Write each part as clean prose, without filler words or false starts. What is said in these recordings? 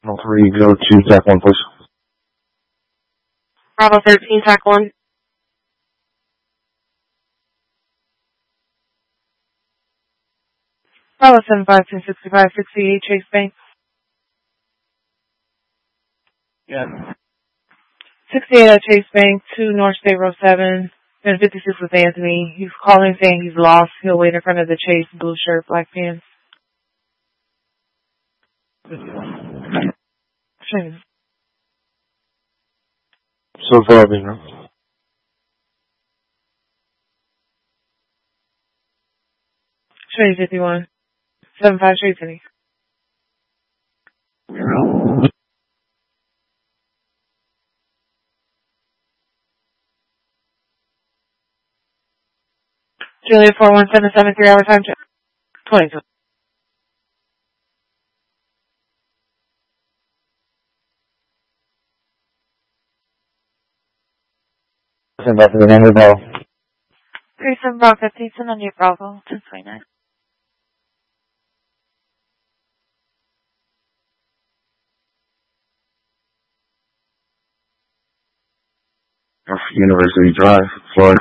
3, go to TAC 1, please. Bravo 13, TAC 1. Bravo 75, 1065, 68, Chase Bank. Yeah. 68 at Chase Bank, 2 North State Road 7, and 56 with Anthony. He's calling saying he's lost. He'll wait in front of the Chase, blue shirt, black pants. So far, Bino. Trade 51. 75 Trade City. Juliet 4177, 3 hour time check. 22. Send back to the name of the ball. 37 Bravo 15, send on your Bravo 1029. University Drive, Florida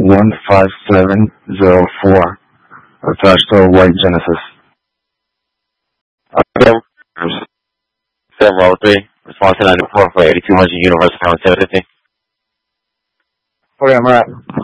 15704. Attached to a white Genesis. 703, response to 94 for 8200 University Town 750. Okay, I'm right.